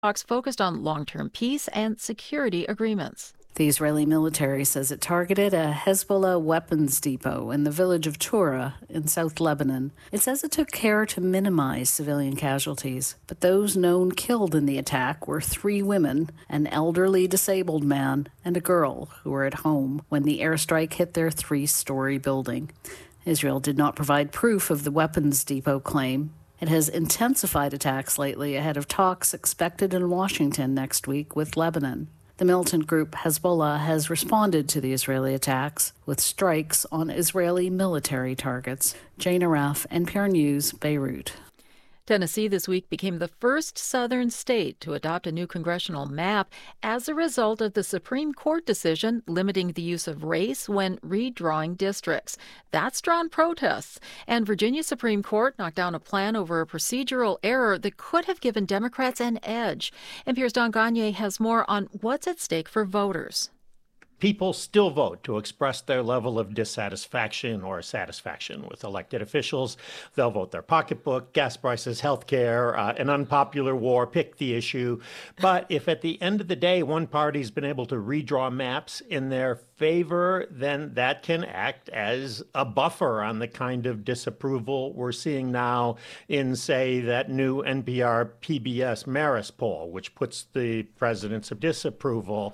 talks focused on long-term peace and security agreements. The Israeli military says it targeted a Hezbollah weapons depot in the village of Tura in South Lebanon. It says it took care to minimize civilian casualties, but those known killed in the attack were 3 women, an elderly disabled man, and a girl who were at home when the airstrike hit their 3-story building. Israel did not provide proof of the weapons depot claim. It has intensified attacks lately ahead of talks expected in Washington next week with Lebanon. The militant group Hezbollah has responded to the Israeli attacks with strikes on Israeli military targets. Jane Araf, NPR News, Beirut. Tennessee this week became the first southern state to adopt a new congressional map as a result of the Supreme Court decision limiting the use of race when redrawing districts. That's drawn protests, and Virginia's Supreme Court knocked down a plan over a procedural error that could have given Democrats an edge. NPR's Don Gagné has more on what's at stake for voters. People still vote to express their level of dissatisfaction or satisfaction with elected officials. They'll vote their pocketbook, gas prices, health care, an unpopular war, pick the issue. But if at the end of the day one party's been able to redraw maps in their favor, then that can act as a buffer on the kind of disapproval we're seeing now in, say, that new NPR PBS Marist poll, which puts the president's disapproval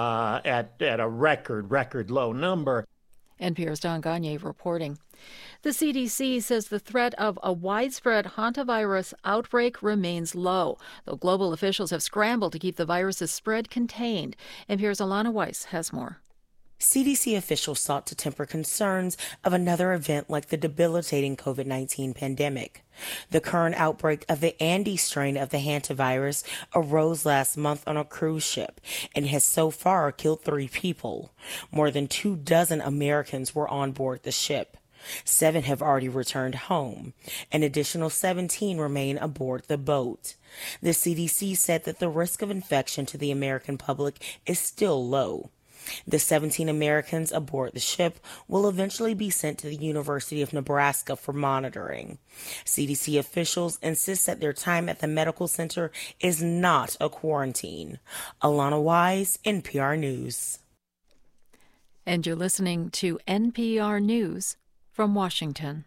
at a record low number. NPR's Don Gagné reporting. The CDC says the threat of a widespread hantavirus outbreak remains low, though global officials have scrambled to keep the virus's spread contained. NPR's Alana Weiss has more. CDC officials sought to temper concerns of another event like the debilitating COVID-19 pandemic. The current outbreak of the Andes strain of the hantavirus arose last month on a cruise ship and has so far killed 3 people. More than 24 Americans were on board the ship. 7 have already returned home. An additional 17 remain aboard the boat. The CDC said that the risk of infection to the American public is still low. The 17 Americans aboard the ship will eventually be sent to the University of Nebraska for monitoring. CDC officials insist that their time at the medical center is not a quarantine. Alana Wise, NPR News. And you're listening to NPR News from Washington.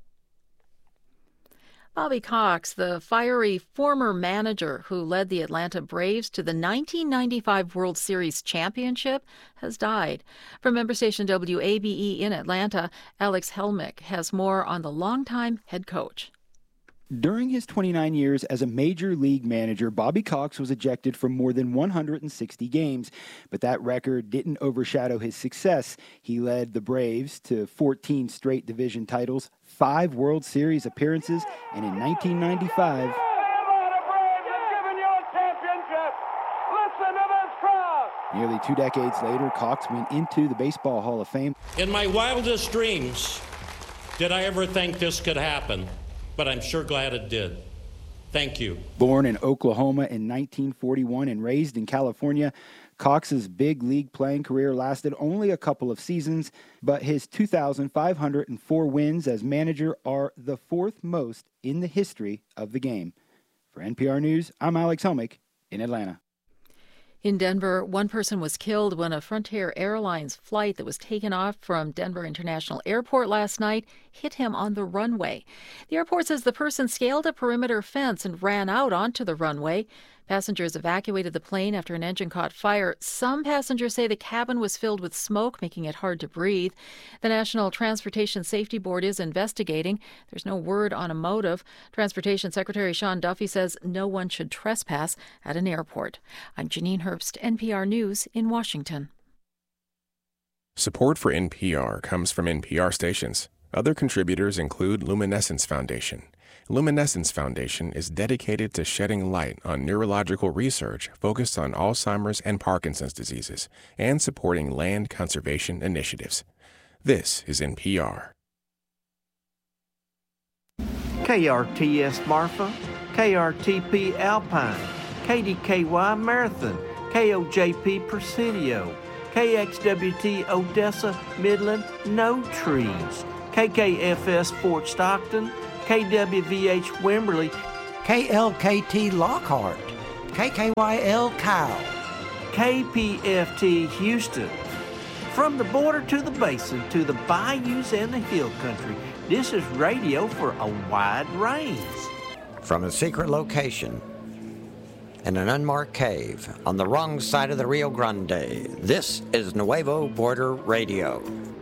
Bobby Cox, the fiery former manager who led the Atlanta Braves to the 1995 World Series championship, has died. From member station WABE in Atlanta, Alex Helmick has more on the longtime head coach. During his 29 years as a major league manager, Bobby Cox was ejected from more than 160 games, but that record didn't overshadow his success. He led the Braves to 14 straight division titles, 5 World Series appearances, and in 1995... Nearly 2 decades later, Cox went into the Baseball Hall of Fame. In my wildest dreams, did I ever think this could happen? But I'm sure glad it did. Thank you. Born in Oklahoma in 1941 and raised in California, Cox's big league playing career lasted only a couple of seasons, but his 2,504 wins as manager are the 4th most in the history of the game. For NPR News, I'm Alex Helmick in Atlanta. In Denver, 1 person was killed when a Frontier Airlines flight that was taken off from Denver International Airport last night hit him on the runway. The airport says the person scaled a perimeter fence and ran out onto the runway. Passengers evacuated the plane after an engine caught fire. Some passengers say the cabin was filled with smoke, making it hard to breathe. The National Transportation Safety Board is investigating. There's no word on a motive. Transportation Secretary Sean Duffy says no one should trespass at an airport. I'm Janine Herbst, NPR News in Washington. Support for NPR comes from NPR stations. Other contributors include Luminescence Foundation. Luminescence Foundation is dedicated to shedding light on neurological research focused on Alzheimer's and Parkinson's diseases and supporting land conservation initiatives. This is NPR. KRTS Marfa, KRTP Alpine, KDKY Marathon, KOJP Presidio, KXWT Odessa Midland, No Trees, KKFS Fort Stockton, KWVH Wimberley, KLKT Lockhart, KKYL Kyle. KPFT Houston. From the border to the basin to the bayous and the hill country, this is radio for a wide range. From a secret location in an unmarked cave on the wrong side of the Rio Grande, this is Nuevo Border Radio.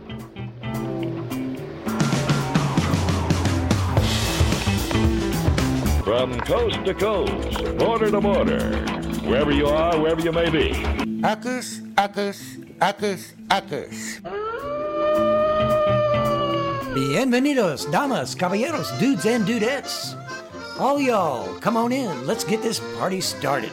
From coast to coast, border to border, wherever you are, wherever you may be. Uckus, uckus, uckus, uckus. Bienvenidos, damas, caballeros, dudes and dudettes. All y'all, come on in. Let's get this party started.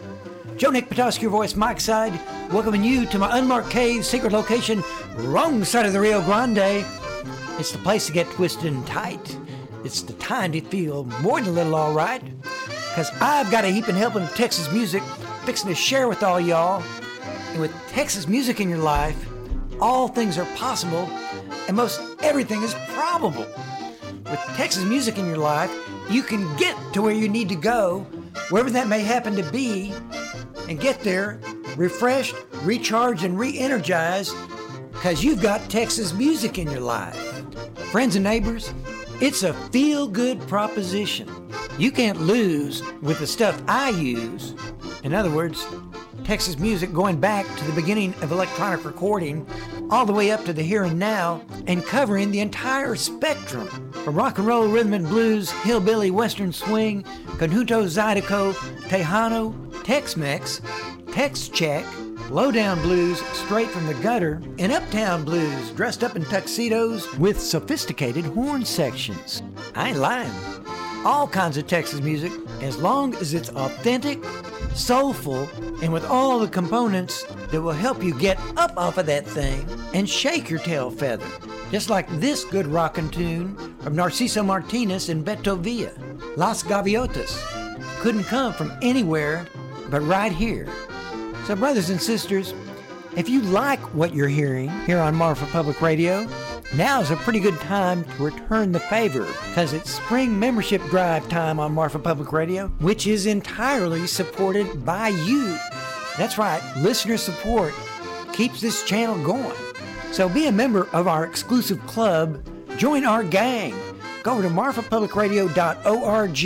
Joe Nick Petoskey, your voice, Mike Side, welcoming you to my unmarked cave, secret location, wrong side of the Rio Grande. It's the place to get twisted and tight. It's the time to feel more than a little all right, because I've got a heaping helping of Texas music fixing to share with all y'all. And with Texas music in your life, all things are possible, and most everything is probable. With Texas music in your life, you can get to where you need to go, wherever that may happen to be, and get there refreshed, recharged, and re-energized, because you've got Texas music in your life. Friends and neighbors, it's a feel-good proposition. You can't lose with the stuff I use. In other words, Texas music going back to the beginning of electronic recording, all the way up to the here and now, and covering the entire spectrum. From rock and roll, rhythm and blues, hillbilly, western swing, conjunto, zydeco, tejano, Tex-Mex, Tex-Check, low-down blues straight from the gutter, and uptown blues dressed up in tuxedos with sophisticated horn sections. I ain't lying. All kinds of Texas music, as long as it's authentic, soulful, and with all the components that will help you get up off of that thing and shake your tail feather. Just like this good rockin' tune from Narciso Martinez and Beto Villa, Las Gaviotas. Couldn't come from anywhere but right here. So brothers and sisters, if you like what you're hearing here on Marfa Public Radio, now's a pretty good time to return the favor, because it's spring membership drive time on Marfa Public Radio, which is entirely supported by you. That's right, listener support keeps this channel going. So be a member of our exclusive club, join our gang. Go over to marfapublicradio.org,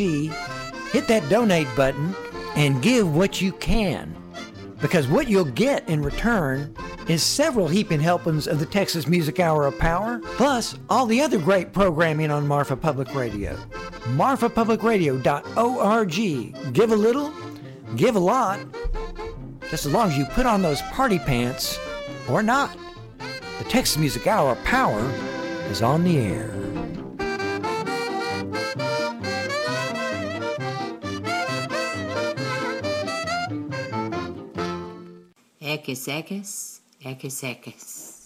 hit that donate button, and give what you can. Because what you'll get in return is several heaping helpings of the Texas Music Hour of Power, plus all the other great programming on Marfa Public Radio. marfapublicradio.org. Give a little, give a lot, just as long as you put on those party pants or not. The Texas Music Hour of Power is on the air. Ekis, ekis, ekis, ekis.